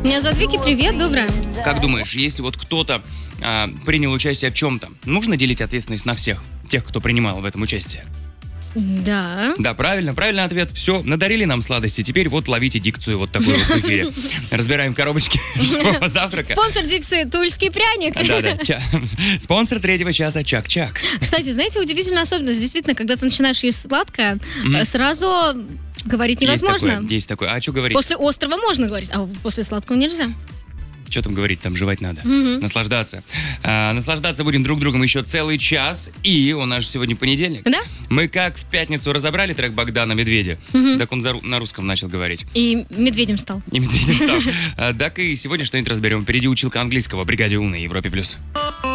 Меня зовут Вики, привет, доброе. Как думаешь, если вот кто-то принял участие в чем-то, нужно делить ответственность на всех, тех, кто принимал в этом участие? Да. Да, правильный ответ. Все, надарили нам сладости. Теперь вот ловите дикцию вот такую вот в эфире. Разбираем коробочки живого завтрака. Спонсор дикции «Тульский пряник». Да. Спонсор третьего часа Чак-Чак. Кстати, знаете, удивительная особенность. Действительно, когда ты начинаешь есть сладкое, сразу говорить невозможно. Есть такое. А что говорить? После острого можно говорить, а после сладкого нельзя. Что там говорить, там жевать надо. Наслаждаться. Наслаждаться будем друг другом еще целый час. И у нас же сегодня понедельник. Да? Мы как в пятницу разобрали трек Богдана «Медведя», так он на русском начал говорить. И медведем стал. И медведем стал. Так и сегодня что-нибудь разберем. Впереди училка английского в «Бригаде У» на Европе+.